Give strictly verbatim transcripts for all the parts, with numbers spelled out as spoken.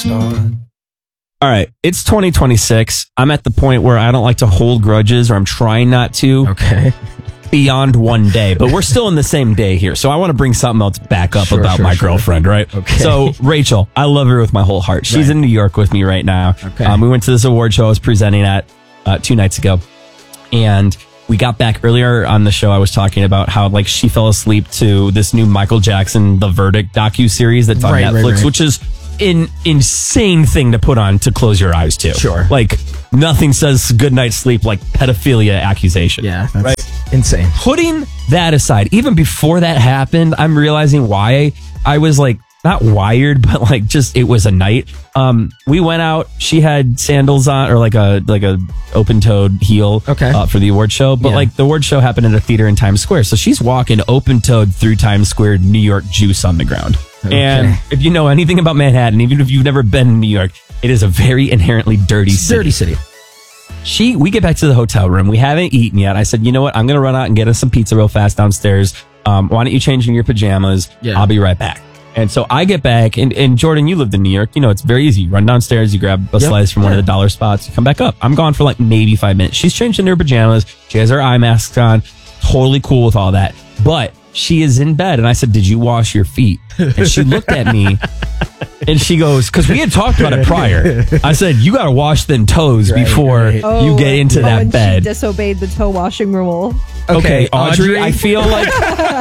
start. All right, it's twenty twenty-six. I'm at the point where I don't like to hold grudges, or I'm trying not to. Okay. Beyond one day, but we're still in the same day here. So I want to bring something else back up Sure, about sure, my sure. girlfriend, right? Okay. So Rachel, I love her with my whole heart. She's Right. in New York with me right now. Okay. Um, we went to this award show I was presenting at uh, two nights ago. And we got back earlier on the show. I was talking about how like she fell asleep to this new Michael Jackson, The Verdict docuseries that's on Right, right, Netflix, right. which is an insane thing to put on to close your eyes to. Sure. Like nothing says good night's sleep like pedophilia accusation. Yeah, that's Right. insane. Putting that aside, even before that happened, I'm realizing why I was like not wired, but like just it was a night. Um, we went out. She had sandals on, or like a like a open toed heel, Okay. uh, for the award show. But Yeah. like the award show happened at a theater in Times Square, so she's walking open toed through Times Square, New York, juice on the ground. Okay. And if you know anything about Manhattan, even if you've never been in New York, it is a very inherently dirty It's a city. dirty city. She, we get back to the hotel room. We haven't eaten yet. I said, you know what? I'm going to run out and get us some pizza real fast downstairs. Um, why don't you change in your pajamas? Yeah. I'll be right back. And so I get back, and, and Jordan, you lived in New York. You know, it's very easy. You run downstairs, you grab a Yep. slice from one Yeah. of the dollar spots, you come back up. I'm gone for like maybe five minutes. She's changed into her pajamas. She has her eye masks on. Totally cool with all that. But she is in bed. And I said, did you wash your feet? And she looked at me. And she goes, because we had talked about it prior. I said, you got to wash them toes Right, before right. you get into oh, that and bed. She disobeyed the toe washing rule. Okay, Audrey, I feel like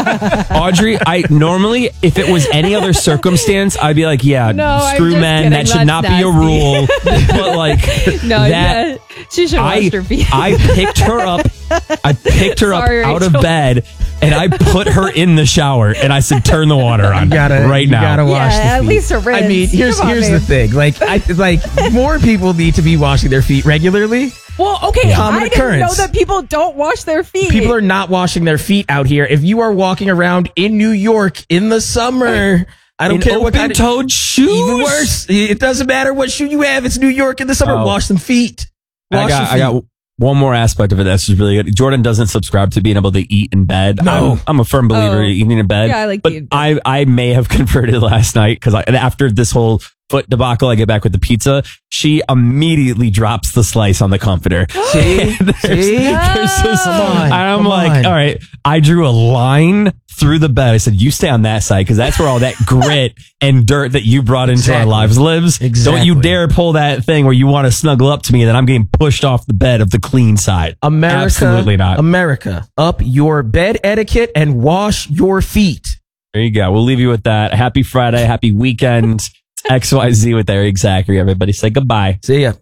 Audrey, I normally, if it was any other circumstance, I'd be like, yeah, No, I'm screw just men. kidding. That should That's not be a nasty. rule. But like No, that, yeah, she should I, wash her feet. I picked her up. I picked her Sorry, up out of Rachel. bed, and I put her in the shower, and I said, turn the water on You gotta, right you now. gotta wash Yeah, the at feet. least a rinse. I mean, here's Come on, here's the babe. thing. Like, I like more people need to be washing their feet regularly. Well, okay, Common I didn't know occurrence. that people don't wash their feet. People are not washing their feet out here. If you are walking around in New York in the summer, I don't In care what kind of open-toed shoes. Even worse, it doesn't matter what shoe you have. It's New York in the summer. Oh. Wash some feet. I Wash got, your I feet. got one more aspect of it that's just really good. Jordan doesn't subscribe to being able to eat in bed. No. I'm, I'm a firm believer Oh. in eating in bed. Yeah, I like but to eat in bed. I, I may have converted last night because after this whole foot debacle, I get back with the pizza. She immediately drops the slice on the comforter. See? And there's- See? there's this- Come on, and I'm come like, on. all right, I drew a line through the bed. I said, you stay on that side because that's where all that grit and dirt that you brought into Exactly. our lives lives. Don't you Exactly. dare pull that thing where you want to snuggle up to me that I'm getting pushed off the bed of the clean side. America, Absolutely not. America, up your bed etiquette and wash your feet. There you go. We'll leave you with that. Happy Friday. Happy weekend. X Y Z with Eric Zachary. Everybody say goodbye. See ya.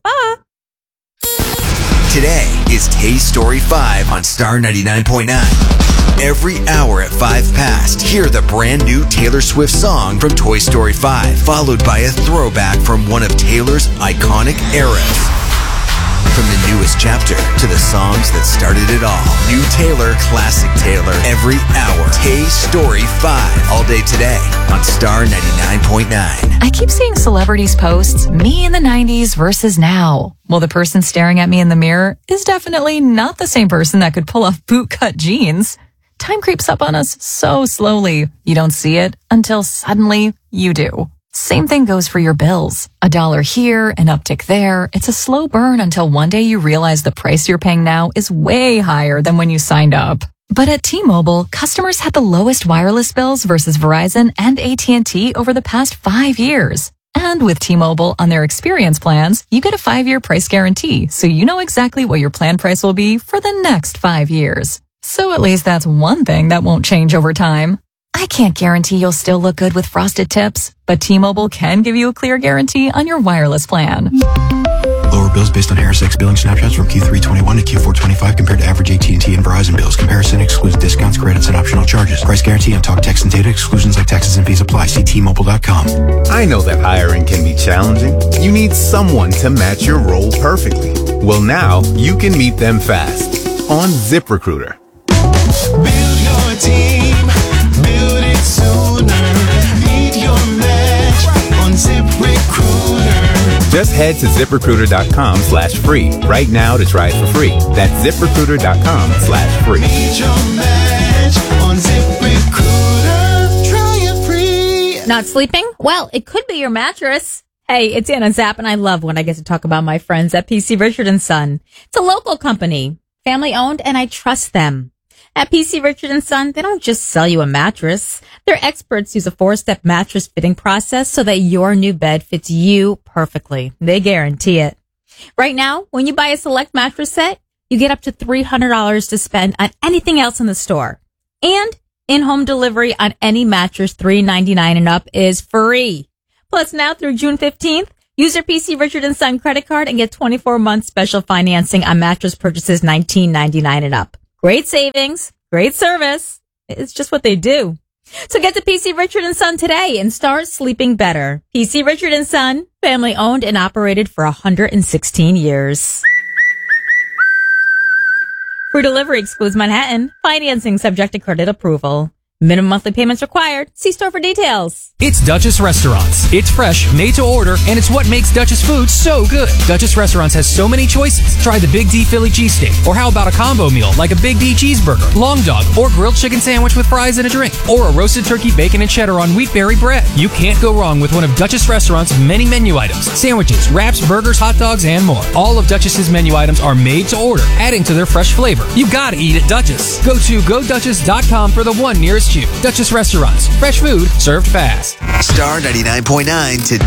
Today is Tay Story five on Star ninety-nine point nine. Every hour at five past, hear the brand new Taylor Swift song from Toy Story five, followed by a throwback from one of Taylor's iconic eras. From the newest chapter to the songs that started it all. New Taylor, classic Taylor, every hour. Tay Story five, all day today on Star ninety-nine point nine. I keep seeing celebrities posts, me in the nineties versus now. Well, the person staring at me in the mirror is definitely not the same person that could pull off bootcut jeans. Time creeps up on us so slowly. You don't see it until suddenly you do. Same thing goes for your bills. A dollar here, an uptick there. It's a slow burn until one day you realize the price you're paying now is way higher than when you signed up. But at T-Mobile, customers had the lowest wireless bills versus Verizon and A T and T over the past five years. And with T-Mobile on their experience plans, you get a five-year price guarantee, so you know exactly what your plan price will be for the next five years. So at least that's one thing that won't change over time. I can't guarantee you'll still look good with frosted tips, but T-Mobile can give you a clear guarantee on your wireless plan. Lower bills based on Harris X billing snapshots from Q three twenty-one to Q four twenty-five compared to average A T and T and Verizon bills. Comparison excludes discounts, credits, and optional charges. Price guarantee on talk, text, and data. Exclusions like taxes and fees apply. See T Mobile dot com. I know that hiring can be challenging. You need someone to match your role perfectly. Well, now you can meet them fast on ZipRecruiter. Build your team, build it sooner. Meet your match on ZipRecruiter. Just head to ZipRecruiter.com slash free right now to try it for free. That's ZipRecruiter.com slash free. Meet your match on ZipRecruiter. Try it free. Not sleeping? Well, it could be your mattress. Hey, it's Anna Zapp, and I love when I get to talk about my friends at P C Richard and Son. It's a local company, family owned, and I trust them. At P C Richard and Son, they don't just sell you a mattress. Their experts use a four-step mattress fitting process so that your new bed fits you perfectly. They guarantee it. Right now, when you buy a select mattress set, you get up to three hundred dollars to spend on anything else in the store. And in-home delivery on any mattress three ninety-nine and up is free. Plus, now through June fifteenth, use your P C Richard and Son credit card and get twenty-four months special financing on mattress purchases nineteen ninety-nine and up. Great savings, great service. It's just what they do. So get to P C Richard and Son today and start sleeping better. P C Richard and Son, family owned and operated for one hundred sixteen years. Free delivery excludes Manhattan. Financing subject to credit approval. Minimum monthly payments required. See store for details. It's Duchess Restaurants. It's fresh, made to order, and it's what makes Duchess food so good. Duchess Restaurants has so many choices. Try the Big D Philly cheesesteak, or how about a combo meal like a Big D cheeseburger, long dog, or grilled chicken sandwich with fries and a drink, or a roasted turkey, bacon, and cheddar on wheatberry bread. You can't go wrong with one of Duchess Restaurants' many menu items: sandwiches, wraps, burgers, hot dogs, and more. All of Duchess's menu items are made to order, adding to their fresh flavor. You gotta eat at Duchess. Go to go duchess dot com for the one nearest you. Duchess Restaurants. Fresh food served fast. Star ninety-nine point nine to